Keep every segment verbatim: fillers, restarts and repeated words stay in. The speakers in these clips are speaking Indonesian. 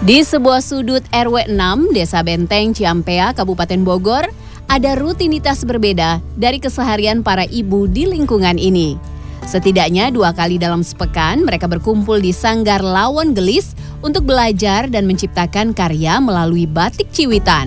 Di sebuah sudut R W enam, Desa Benteng, Ciampea, Kabupaten Bogor, ada rutinitas berbeda dari keseharian para ibu di lingkungan ini. Setidaknya dua kali dalam sepekan, mereka berkumpul di Sanggar Lawon Gelis untuk belajar dan menciptakan karya melalui batik Ciwitan.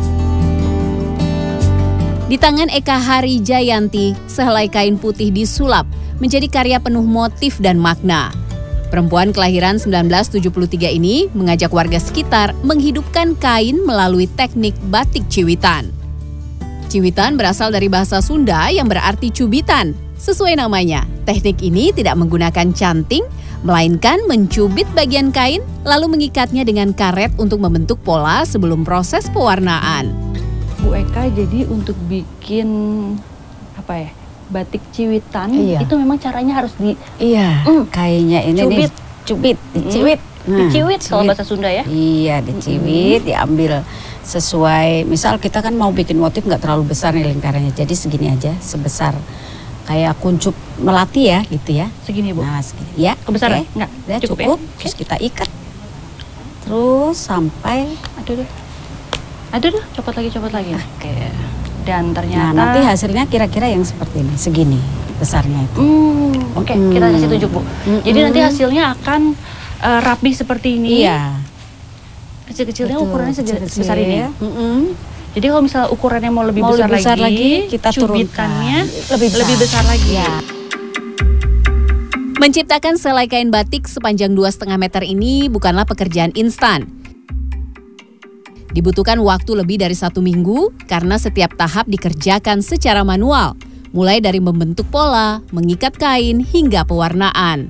Di tangan Eka Hari Jayanti, sehelai kain putih disulap menjadi karya penuh motif dan makna. Perempuan kelahiran seribu sembilan ratus tujuh puluh tiga ini mengajak warga sekitar menghidupkan kain melalui teknik batik Ciwitan. Ciwitan berasal dari bahasa Sunda yang berarti cubitan. Sesuai namanya, teknik ini tidak menggunakan canting, melainkan mencubit bagian kain lalu mengikatnya dengan karet untuk membentuk pola sebelum proses pewarnaan. Bu Eka, jadi untuk bikin apa ya? Batik Ciwitan, iya. Itu memang caranya harus di iya mm, kayaknya ini cubit, nih, cubit, diciwit, nah, diciwit kalau bahasa Sunda ya. Iya, diciwit, mm-hmm. diambil sesuai. Misal kita kan mau bikin motif nggak terlalu besar nih lingkarannya, jadi segini aja, sebesar kayak kuncup melati ya, gitu ya. Segini Bu. Nah, segini. Ya, kebesaran? Okay. Enggak, ya, cukup, cukup. Ya? Terus kita ikat, terus sampai, aduh deh, aduh deh, copot lagi, copot lagi. Oke. Okay. Dan ternyata nah, nanti hasilnya kira-kira yang seperti ini, segini besarnya itu. Hmm, Oke, okay. hmm. kita kasih tunjuk Bu. Hmm. Jadi nanti hasilnya akan uh, rapi seperti ini. Iya. Kecil-kecilnya ukurannya kecil -kecil. sebesar ini. Mm-mm. Jadi kalau misalnya ukurannya mau lebih mau besar, lebih besar lagi, lagi, kita cubitannya lebih besar, lebih besar lagi. Ya. Menciptakan selai kain batik sepanjang dua setengah meter ini bukanlah pekerjaan instan. Dibutuhkan waktu lebih dari satu minggu karena setiap tahap dikerjakan secara manual, mulai dari membentuk pola, mengikat kain, hingga pewarnaan.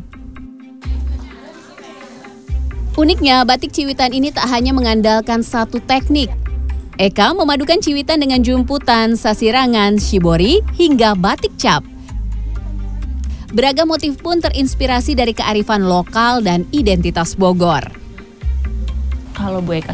Uniknya, batik Ciwitan ini tak hanya mengandalkan satu teknik. Eka memadukan Ciwitan dengan jumputan, sasirangan, shibori, hingga batik cap. Beragam motif pun terinspirasi dari kearifan lokal dan identitas Bogor. Kalau Bu Eka